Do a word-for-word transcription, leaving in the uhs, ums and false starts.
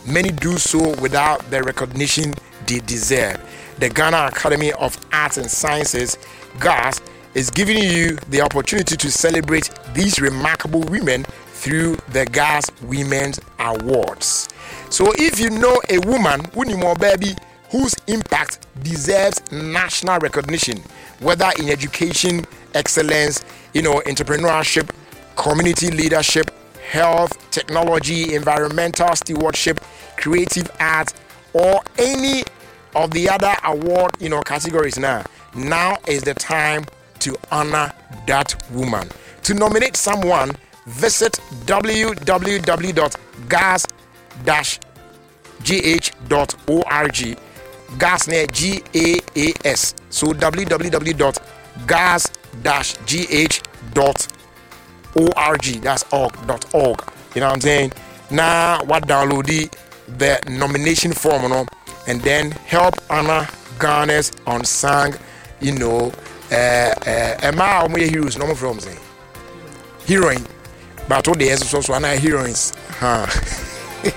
many do so without the recognition they deserve. The Ghana Academy of Arts and Sciences, GAS, is giving you the opportunity to celebrate these remarkable women through the GAS Women's Awards. So if you know a woman, baby, whose impact deserves national recognition, whether in education, excellence, you know, entrepreneurship, community leadership, health, technology, environmental stewardship, creative art, or any of the other award, you know, categories now. Now is the time to honor that woman. To nominate someone, visit w w w dot gas dash g h dot org. Gas near G A A S. So w w w dot gas dash g h dot org. That's org dot org. You know what I'm saying? Now, what download the, the nomination form, you know, and then help honor Ghana's unsung, you know, uh, uh, Emma Omoye heroes, no more from saying heroine, but all the also so heroines, huh?